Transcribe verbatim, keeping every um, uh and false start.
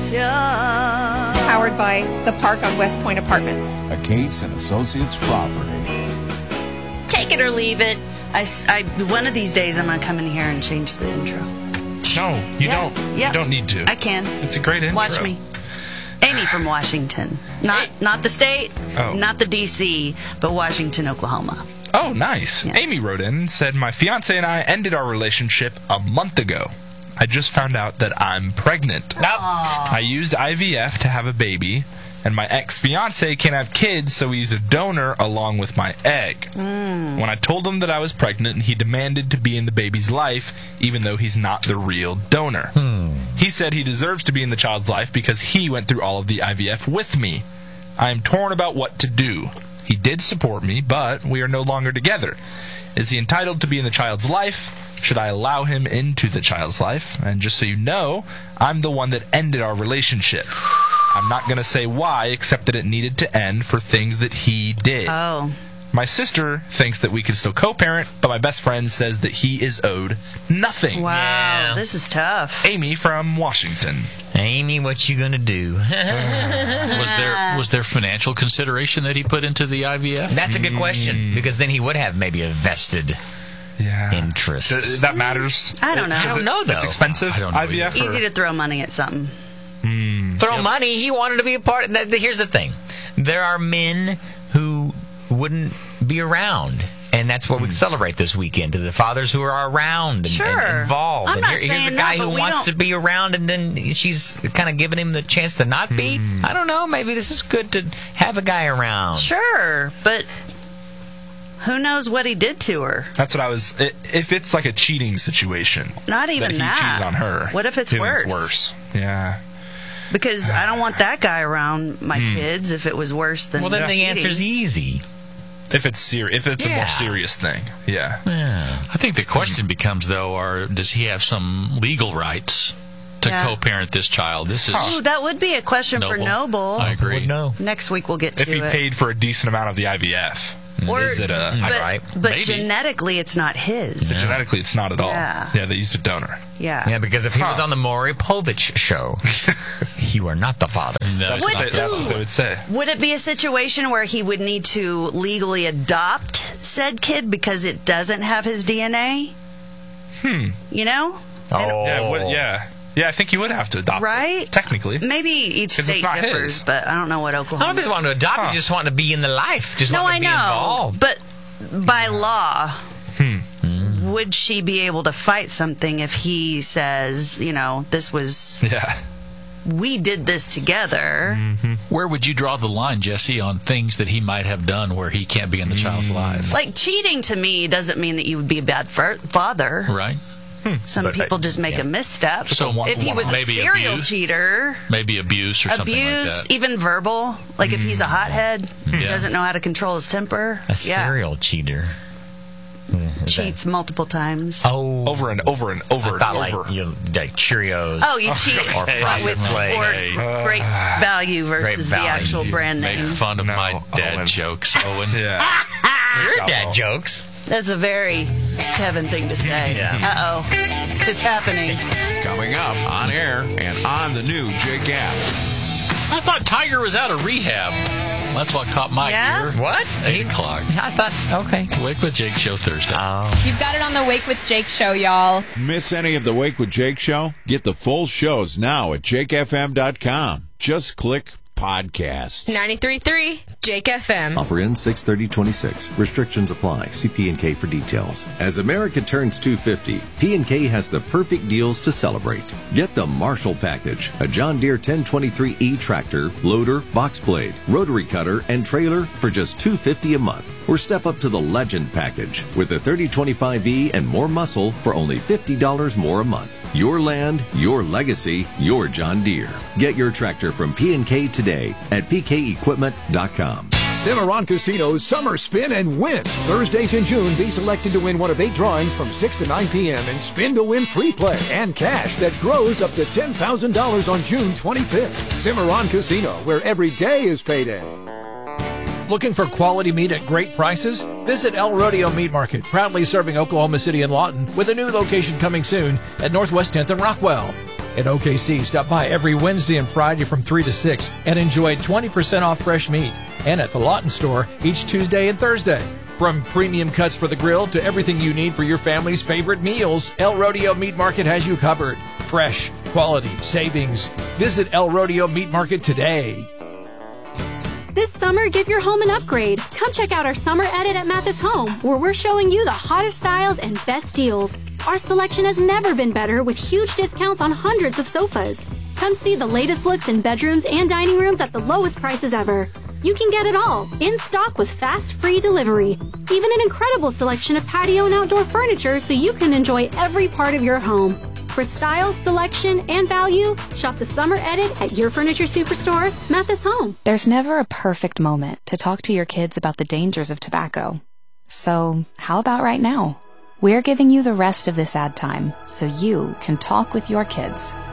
Powered by The Park on West Point Apartments. A Case and Associates property. Take it or leave it. I, I, one of these days I'm going to come in here and change the intro. No, you Yeah, don't. yeah. You don't need to. I can. It's a great intro. Watch me. Amy from Washington. Not not the state, Oh. not the D C, but Washington, Oklahoma. Oh, nice. Yeah. Amy wrote in and said, my fiance and I ended our relationship a month ago. I just found out that I'm pregnant. Nope. I used I V F to have a baby, and my ex-fiance can't have kids, so he used a donor along with my egg. Mm. When I told him that I was pregnant, he demanded to be in the baby's life, even though he's not the real donor. Hmm. He said he deserves to be in the child's life because he went through all of the I V F with me. I am torn about what to do. He did support me, but we are no longer together. Is he entitled to be in the child's life? Should I allow him into the child's life? And just so you know, I'm the one that ended our relationship. I'm not going to say why, except that it needed to end for things that he did. Oh. My sister thinks that we can still co-parent, but my best friend says that he is owed nothing. Wow, Yeah. this is tough. Amy from Washington. Amy, what you gonna do? Was there was there financial consideration that he put into the I V F? That's a good question, because then he would have maybe a vested Yeah. interest. Th- that matters. I don't know. Is I don't it- know, though. It's expensive, I don't know I V F? or- Easy to throw money at something. Throw money. He wanted to be a part of that. Here's the thing. There are men who wouldn't be around. And that's what we celebrate this weekend, to the fathers who are around and, Sure. and involved. I'm and not here- here's saying a guy that, but who we wants don't- to be around, and then she's kind of giving him the chance to not be. I don't know. Maybe this is good to have a guy around. Sure, but who knows what he did to her? That's what I was... i- If it's like a cheating situation... Not even that he that. cheated on her. What if it's then worse? It's worse. Yeah. Because I don't want that guy around my kids if it was worse than Well, then the cheating. answer's easy. If it's ser- if it's a Yeah. more serious thing. Yeah. Yeah. I think the question becomes, though, are does he have some legal rights to Yeah. co-parent this child? This is Ooh, that would be a question for Noble. I agree. Would know. Next week we'll get to If he it. paid for a decent amount of the I V F, Or- is it a... but right. but Maybe. genetically, it's not his. Genetically, it's not at all. Yeah. Yeah, they used a donor. Yeah. Yeah, because if he was Huh. on the Maury Povich show, you are not the father. No, it's That's, not what they, that's what they would say. Would it be a situation where he would need to legally adopt said kid because it doesn't have his D N A? Hmm. You know? Oh, Yeah, what, yeah. Yeah, I think you would have to adopt Right? it, technically. Maybe each 'Cause it's state not differs, his. but I don't know what I Oklahoma. don't know if he's wanting to adopt. Huh. He's just wanting to be in the life. Just No, I wanting to be know, involved. but by law, Hmm. would she be able to fight something if he says, you know, this was Yeah. we did this together? Where would you draw the line, Jesse, on things that he might have done where he can't be in the child's life? Like cheating to me doesn't mean that you would be a bad fa- father. Right? Some But, uh, people just make yeah. a misstep. So one- if he one- was a maybe serial abuse? cheater, Maybe abuse or something abuse, like that. even verbal, like if he's a hothead, he Yeah. doesn't know how to control his temper, A yeah, serial cheater. cheats multiple times. Oh, Over and over and over I and thought over. like, you know, like Cheerios. Oh, you cheat Or Frosted with Flakes. or great value versus value. the actual brand Make name. fun of No, my dad Owen. jokes, Owen. Yeah. Your dad jokes. That's a very Kevin thing to say. Yeah. Uh oh, it's happening. Coming up on air and on the new Jake app. I thought Tiger was out of rehab. That's what caught my Yeah? ear. What? eight o'clock. I thought, okay. Wake with Jake show Thursday. Oh. You've got it on the Wake with Jake show, y'all. Miss any of the Wake with Jake show? Get the full shows now at jake f m dot com. Just click podcasts. ninety-three point three Jake F M. Offer ends six thirty twenty-six. Restrictions apply. See P and K for details. As America turns two hundred fifty, P and K has the perfect deals to celebrate. Get the Marshall Package, a John Deere ten twenty-three E tractor, loader, box blade, rotary cutter, and trailer for just two hundred fifty dollars a month. Or step up to the Legend Package with the thirty twenty-five E and more muscle for only fifty dollars more a month. Your land, your legacy, your John Deere. Get your tractor from P and K today at p k equipment dot com. Cimarron Casino's Summer Spin and Win. Thursdays in June, be selected to win one of eight drawings from six to nine p.m. and spin to win free play and cash that grows up to ten thousand dollars on June twenty-fifth. Cimarron Casino, where every day is payday. Looking for quality meat at great prices? Visit El Rodeo Meat Market, proudly serving Oklahoma City and Lawton, with a new location coming soon at Northwest tenth and Rockwell. At O K C, stop by every Wednesday and Friday from three to six and enjoy twenty percent off fresh meat. And at the Lawton store each Tuesday and Thursday. From premium cuts for the grill to everything you need for your family's favorite meals, El Rodeo Meat Market has you covered. Fresh, quality, savings. Visit El Rodeo Meat Market today. This summer, give your home an upgrade. Come check out our summer edit at Mathis Home, where we're showing you the hottest styles and best deals. Our selection has never been better, with huge discounts on hundreds of sofas. Come see the latest looks in bedrooms and dining rooms at the lowest prices ever. You can get it all, in stock with fast, free delivery. Even an incredible selection of patio and outdoor furniture so you can enjoy every part of your home. For style, selection, and value, shop the summer edit at your furniture superstore, Mathis Home. There's never a perfect moment to talk to your kids about the dangers of tobacco. So, how about right now? We're giving you the rest of this ad time so you can talk with your kids.